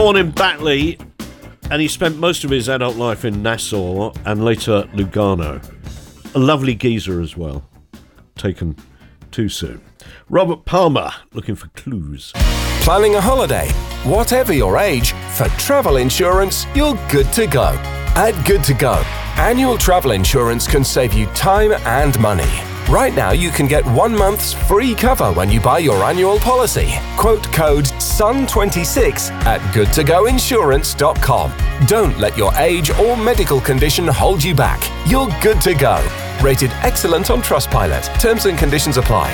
Born in Batley, and he spent most of his adult life in Nassau and later Lugano. A lovely geezer as well. Taken too soon. Robert Palmer, looking for clues. Planning a holiday? Whatever your age, for travel insurance, you're good to go. At Good to Go, annual travel insurance can save you time and money. Right now, you can get 1 month's free cover when you buy your annual policy. Quote code SUN26 at goodtogoinsurance.com. Don't let your age or medical condition hold you back. You're good to go. Rated excellent on Trustpilot. Terms and conditions apply.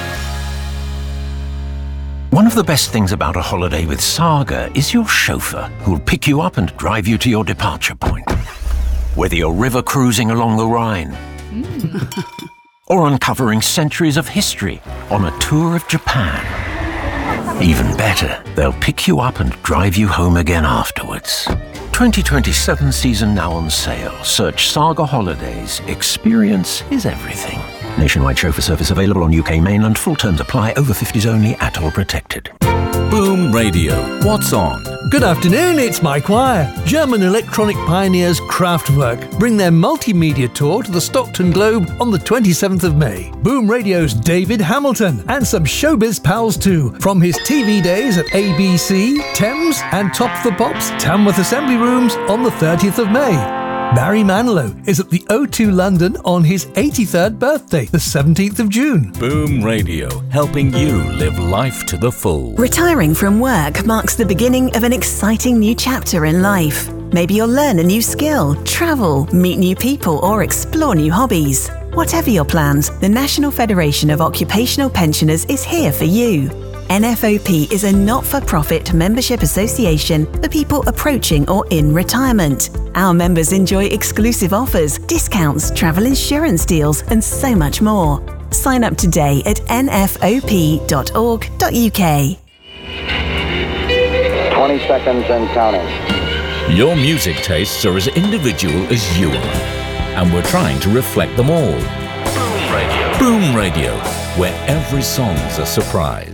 One of the best things about a holiday with Saga is your chauffeur, who'll pick you up and drive you to your departure point. Whether you're river cruising along the Rhine or uncovering centuries of history on a tour of Japan. Even better, they'll pick you up and drive you home again afterwards. 2027 season now on sale. Search Saga Holidays. Experience is everything. Nationwide chauffeur service available on UK mainland. Full terms apply. Over 50s only. At-all protected. Boom Radio. What's on? Good afternoon, it's Mike Wire. German electronic pioneers Kraftwerk bring their multimedia tour to the Stockton Globe on the 27th of May. Boom Radio's David Hamilton and some showbiz pals too, from his TV days at ABC, Thames and Top of the Pops, Tamworth Assembly Rooms on the 30th of May. Barry Manilow is at the O2 London on his 83rd birthday, the 17th of June. Boom Radio, helping you live life to the full. Retiring from work marks the beginning of an exciting new chapter in life. Maybe you'll learn a new skill, travel, meet new people, or explore new hobbies. Whatever your plans, the National Federation of Occupational Pensioners is here for you. NFOP is a not-for-profit membership association for people approaching or in retirement. Our members enjoy exclusive offers, discounts, travel insurance deals, and so much more. Sign up today at nfop.org.uk. 20 seconds and counting. Your music tastes are as individual as you are, and we're trying to reflect them all. Boom Radio. Boom Radio, where every song's a surprise.